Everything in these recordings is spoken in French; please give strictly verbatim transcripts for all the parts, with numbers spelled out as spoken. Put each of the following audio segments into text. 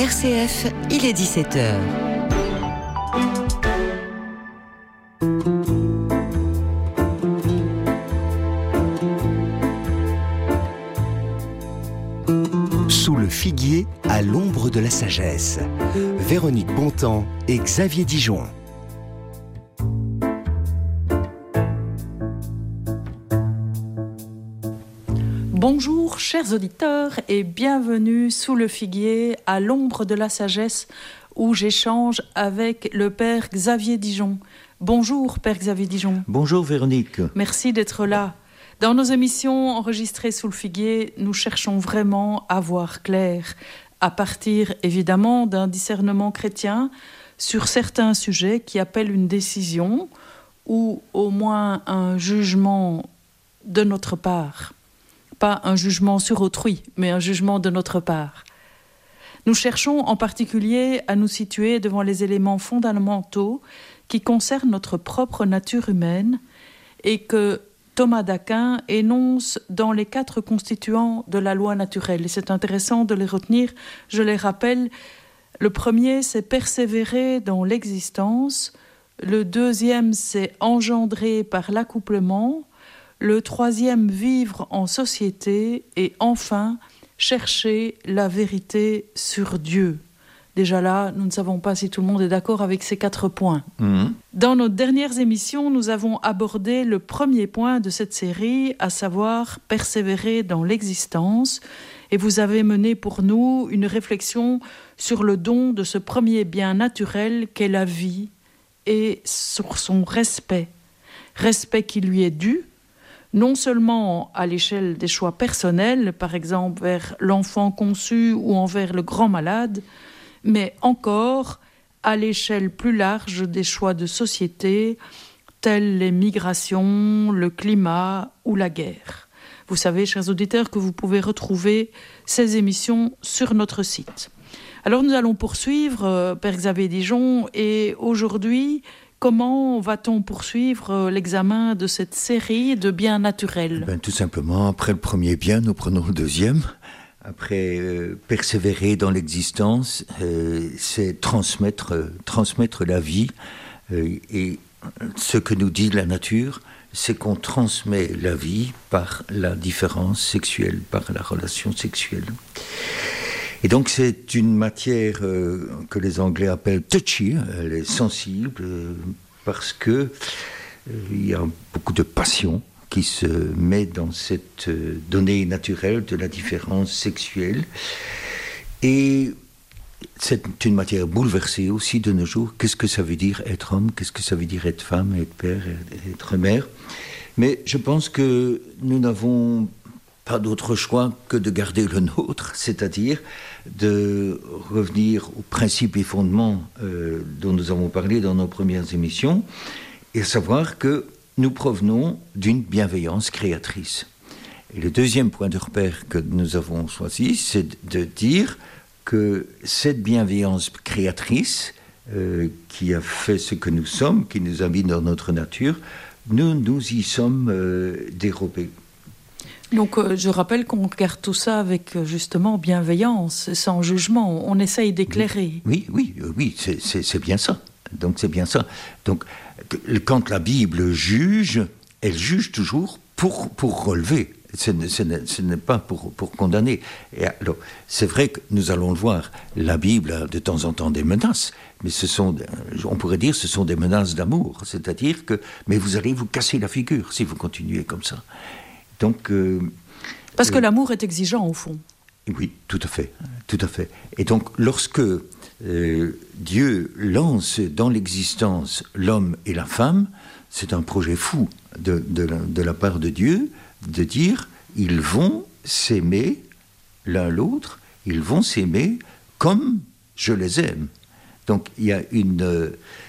R C F, il est dix-sept heures. Sous le figuier, à l'ombre de la sagesse. Véronique Bontemps et Xavier Dijon. Bonjour chers auditeurs et bienvenue sous le figuier à l'ombre de la sagesse où j'échange avec le père Xavier Dijon. Bonjour père Xavier Dijon. Bonjour Véronique. Merci d'être là. Dans nos émissions enregistrées sous le figuier, nous cherchons vraiment à voir clair, à partir évidemment d'un discernement chrétien sur certains sujets qui appellent une décision ou au moins un jugement de notre part. Pas un jugement sur autrui, mais un jugement de notre part. Nous cherchons en particulier à nous situer devant les éléments fondamentaux qui concernent notre propre nature humaine et que Thomas d'Aquin énonce dans les quatre constituants de la loi naturelle. Et c'est intéressant de les retenir, je les rappelle. Le premier, c'est persévérer dans l'existence. Le deuxième, c'est engendrer par l'accouplement. Le troisième, vivre en société. Et enfin, chercher la vérité sur Dieu. Déjà là, nous ne savons pas si tout le monde est d'accord avec ces quatre points. Mmh. Dans nos dernières émissions, nous avons abordé le premier point de cette série, à savoir persévérer dans l'existence. Et vous avez mené pour nous une réflexion sur le don de ce premier bien naturel qu'est la vie et sur son respect. Respect qui lui est dû, non seulement à l'échelle des choix personnels, par exemple vers l'enfant conçu ou envers le grand malade, mais encore à l'échelle plus large des choix de société, tels les migrations, le climat ou la guerre. Vous savez, chers auditeurs, que vous pouvez retrouver ces émissions sur notre site. Alors nous allons poursuivre, euh, Père Xavier Dijon, et aujourd'hui, comment va-t-on poursuivre l'examen de cette série de biens naturels ? Ben, tout simplement, après le premier bien, nous prenons le deuxième. Après euh, persévérer dans l'existence, euh, c'est transmettre, euh, transmettre la vie. Euh, et ce que nous dit la nature, c'est qu'on transmet la vie par la différence sexuelle, par la relation sexuelle. Et donc c'est une matière euh, que les Anglais appellent touchy, elle est sensible, euh, parce que euh, il y a beaucoup de passion qui se met dans cette euh, donnée naturelle de la différence sexuelle. Et c'est une matière bouleversée aussi de nos jours. Qu'est-ce que ça veut dire être homme ? Qu'est-ce que ça veut dire être femme, être père, être mère ? Mais je pense que nous n'avons pas d'autre choix que de garder le nôtre, c'est-à-dire de revenir aux principes et fondements euh, dont nous avons parlé dans nos premières émissions, et savoir que nous provenons d'une bienveillance créatrice. Et le deuxième point de repère que nous avons choisi, c'est de dire que cette bienveillance créatrice, euh, qui a fait ce que nous sommes, qui nous a mis dans notre nature, nous, nous y sommes euh, dérobés. Donc euh, je rappelle qu'on regarde tout ça avec justement bienveillance, sans jugement, on essaye d'éclairer. Oui, oui, oui, oui c'est, c'est, c'est bien ça. Donc c'est bien ça. Donc quand la Bible juge, elle juge toujours pour, pour relever. Ce n'est, ce n'est, ce n'est pas pour, pour condamner. Et alors, c'est vrai que nous allons le voir, la Bible a de temps en temps des menaces, mais ce sont, on pourrait dire, ce sont des menaces d'amour. C'est-à-dire que, mais vous allez vous casser la figure si vous continuez comme ça. Donc, euh, Parce que euh, l'amour est exigeant, au fond. Oui, tout à fait, tout à fait. Et donc, lorsque euh, Dieu lance dans l'existence l'homme et la femme, c'est un projet fou de, de, la, de la part de Dieu, de dire, ils vont s'aimer l'un l'autre, ils vont s'aimer comme je les aime. Donc, il y a une... Euh,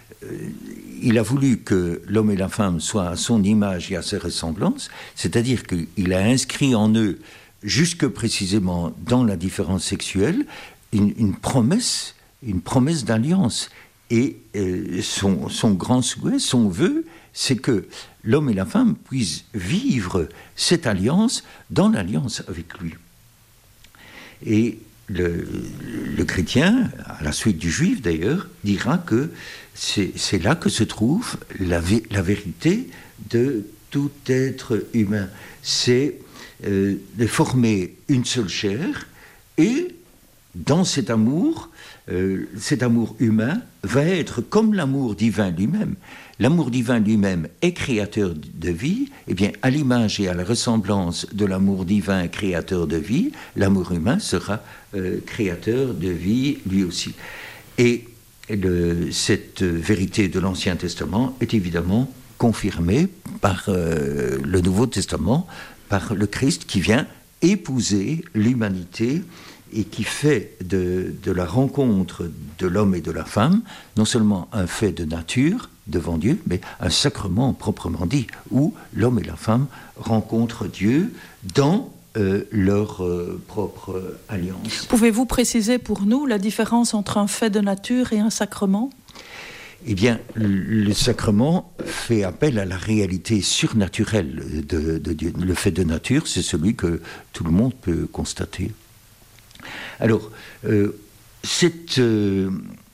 il a voulu que l'homme et la femme soient à son image et à ses ressemblances, c'est-à-dire qu'il a inscrit en eux, jusque précisément dans la différence sexuelle, une, une promesse, une promesse d'alliance. Et euh, son, son grand souhait, son vœu, c'est que l'homme et la femme puissent vivre cette alliance dans l'alliance avec lui. Et le, le chrétien, à la suite du juif d'ailleurs, dira que c'est, c'est là que se trouve la, vé- la vérité de tout être humain. C'est euh, de former une seule chair, et dans cet amour, euh, cet amour humain va être comme l'amour divin lui-même. L'amour divin lui-même est créateur de vie, et bien à l'image et à la ressemblance de l'amour divin créateur de vie, l'amour humain sera euh, créateur de vie lui aussi. Et le, cette vérité de l'Ancien Testament est évidemment confirmée par euh, le Nouveau Testament, par le Christ qui vient épouser l'humanité et qui fait de, de la rencontre de l'homme et de la femme non seulement un fait de nature devant Dieu, mais un sacrement proprement dit, où l'homme et la femme rencontrent Dieu dans euh, leur euh, propre alliance. Pouvez-vous préciser pour nous la différence entre un fait de nature et un sacrement ? Eh bien, le sacrement fait appel à la réalité surnaturelle de, de Dieu. Le fait de nature, c'est celui que tout le monde peut constater. Alors, euh, cette euh,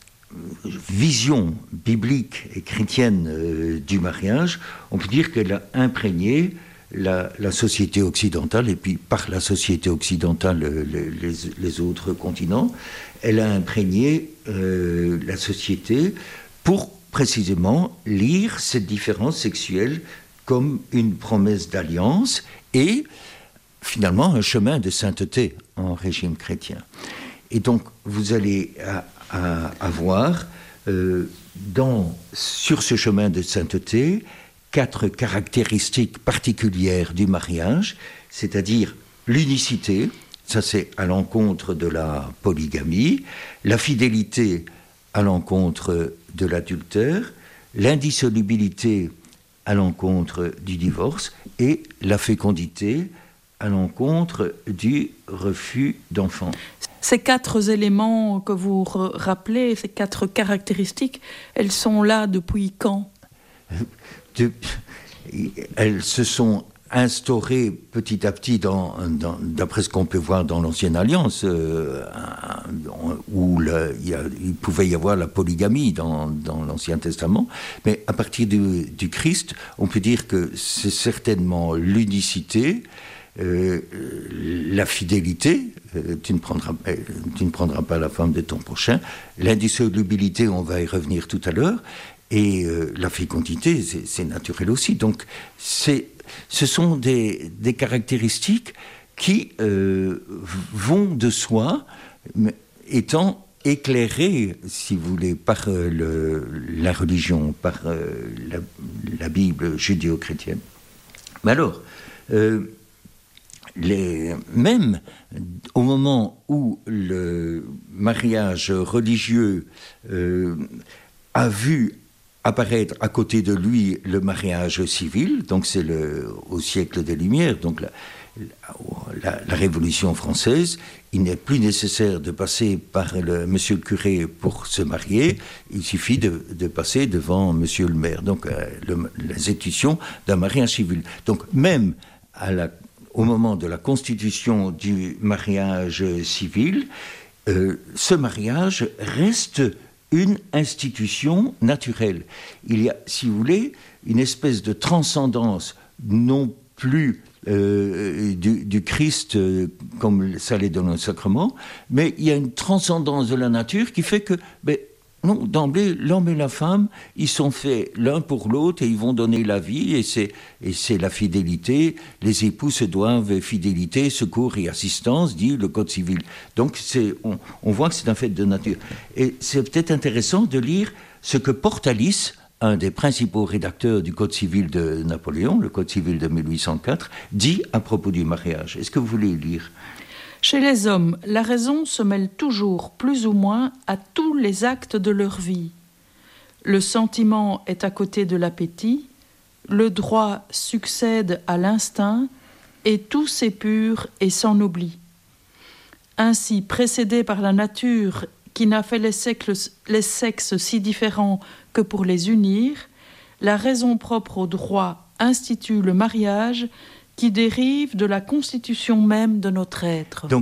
vision biblique et chrétienne euh, du mariage, on peut dire qu'elle a imprégné la, la société occidentale, et puis par la société occidentale, les, les, les autres continents. Elle a imprégné euh, la société pour précisément lire cette différence sexuelle comme une promesse d'alliance et finalement un chemin de sainteté en régime chrétien. Et donc vous allez à, à, avoir euh, dans, sur ce chemin de sainteté quatre caractéristiques particulières du mariage, c'est-à-dire l'unicité, ça c'est à l'encontre de la polygamie, la fidélité à l'encontre de l'adultère, l'indissolubilité à l'encontre du divorce et la fécondité à l'encontre du refus d'enfants. Ces quatre éléments que vous rappelez, ces quatre caractéristiques, elles sont là depuis quand ? De, elles se sont instaurées petit à petit, dans, dans, d'après ce qu'on peut voir dans l'Ancienne Alliance, euh, où le, il, y a, il pouvait y avoir la polygamie dans, dans l'Ancien Testament, mais à partir du, du Christ, on peut dire que c'est certainement l'unicité, euh, la fidélité, euh, tu, ne prendras, euh, tu ne prendras pas la femme de ton prochain, l'indissolubilité, on va y revenir tout à l'heure, et euh, la fécondité, c'est, c'est naturel aussi. Donc, c'est, ce sont des, des caractéristiques qui euh, vont de soi, mais étant éclairées, si vous voulez, par euh, le, la religion, par euh, la, la Bible judéo-chrétienne. Mais alors, euh, les, même au moment où le mariage religieux euh, a vu apparaître à côté de lui le mariage civil, donc c'est le, au siècle des Lumières, donc la, la, la Révolution française, il n'est plus nécessaire de passer par le monsieur le curé pour se marier, il suffit de, de passer devant monsieur le maire, donc euh, le, l'institution d'un mariage civil. Donc même à la, au moment de la constitution du mariage civil, euh, ce mariage reste une institution naturelle. Il y a, si vous voulez, une espèce de transcendance, non plus euh, du, du Christ euh, comme ça l'est dans le sacrement, mais il y a une transcendance de la nature qui fait que, ben, non, d'emblée, l'homme et la femme, ils sont faits l'un pour l'autre et ils vont donner la vie, et c'est, et c'est la fidélité. Les époux se doivent fidélité, secours et assistance, dit le Code civil. Donc c'est, on, on voit que c'est un fait de nature. Et c'est peut-être intéressant de lire ce que Portalis, un des principaux rédacteurs du Code civil de Napoléon, le Code civil de mille huit cent quatre, dit à propos du mariage. Est-ce que vous voulez lire ? Chez les hommes, la raison se mêle toujours, plus ou moins, à tous les actes de leur vie. Le sentiment est à côté de l'appétit, le droit succède à l'instinct, et tout s'épure et s'en oublie. Ainsi, précédé par la nature qui n'a fait les sexes, les sexes si différents que pour les unir, la raison propre au droit institue le mariage qui dérive de la constitution même de notre être. Donc,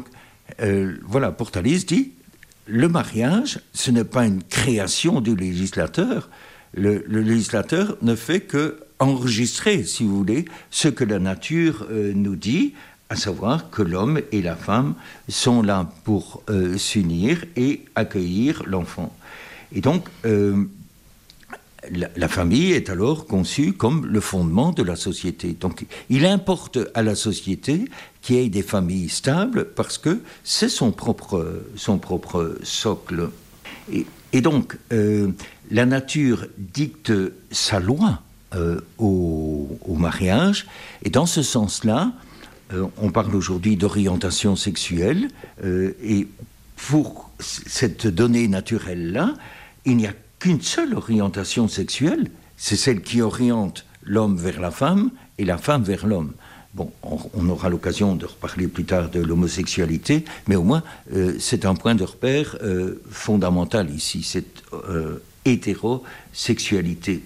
euh, voilà, Portalis dit, le mariage, ce n'est pas une création du législateur. Le, le législateur ne fait que enregistrer, si vous voulez, ce que la nature euh, nous dit, à savoir que l'homme et la femme sont là pour euh, s'unir et accueillir l'enfant. Et donc, euh, la, la famille est alors conçue comme le fondement de la société. Donc, il importe à la société qu'il y ait des familles stables parce que c'est son propre, son propre socle. Et, et donc, euh, la nature dicte sa loi euh, au, au mariage, et dans ce sens-là, euh, on parle aujourd'hui d'orientation sexuelle, euh, et pour cette donnée naturelle-là, il n'y a qu'une seule orientation sexuelle, c'est celle qui oriente l'homme vers la femme et la femme vers l'homme. Bon, on, on aura l'occasion de reparler plus tard de l'homosexualité, mais au moins, euh, c'est un point de repère euh, fondamental ici, cette euh, hétérosexualité.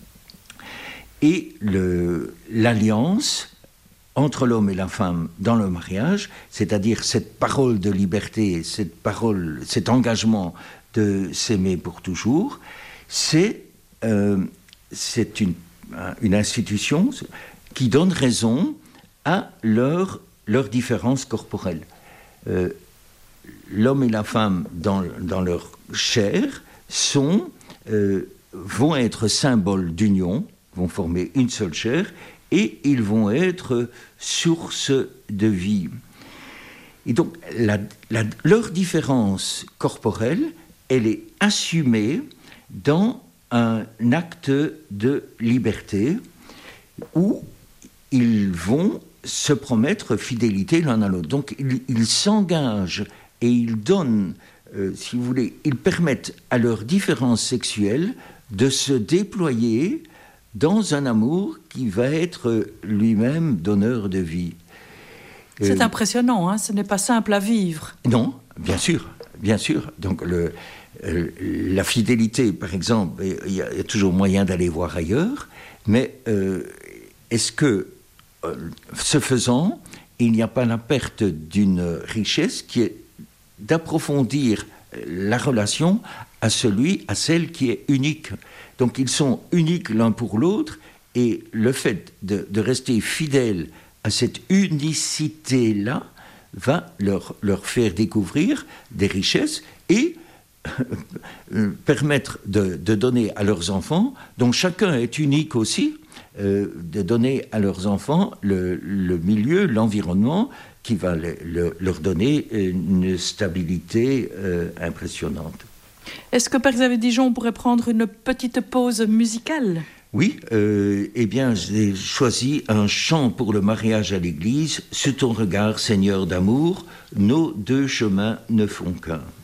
Et le, l'alliance entre l'homme et la femme dans le mariage, c'est-à-dire cette parole de liberté, cette parole, cet engagement de s'aimer pour toujours, c'est, euh, c'est une, une institution qui donne raison à leur, leur différence corporelle. Euh, l'homme et la femme, dans, dans leur chair, sont, euh, vont être symboles d'union, vont former une seule chair, et ils vont être source de vie. Et donc, la, la, leur différence corporelle, elle est assumée dans un acte de liberté où ils vont se promettre fidélité l'un à l'autre. Donc, ils, ils s'engagent et ils donnent, euh, si vous voulez, ils permettent à leurs différences sexuelles de se déployer dans un amour qui va être lui-même donneur de vie. C'est euh, impressionnant, hein, ce n'est pas simple à vivre. Non, bien sûr, bien sûr. Donc, le, euh, la fidélité, par exemple, il y, y a toujours moyen d'aller voir ailleurs, mais euh, est-ce que, euh, ce faisant, il n'y a pas la perte d'une richesse qui est d'approfondir la relation à celui, à celle qui est unique. Donc ils sont uniques l'un pour l'autre, et le fait de, de rester fidèles à cette unicité-là va leur, leur faire découvrir des richesses et permettre de, de donner à leurs enfants, dont chacun est unique aussi, euh, de donner à leurs enfants le, le milieu, l'environnement qui va le, le, leur donner une stabilité euh, impressionnante. Est-ce que, Père Xavier Dijon, on pourrait prendre une petite pause musicale ? Oui, euh, eh bien, j'ai choisi un chant pour le mariage à l'église. Sous ton regard, Seigneur d'amour, nos deux chemins ne font qu'un.